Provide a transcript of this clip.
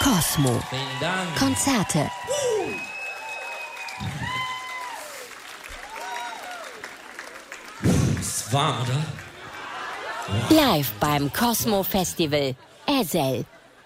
Cosmo. Vielen Dank. Konzerte. Ist warm, oder? Live beim Cosmo Festival. Ezel.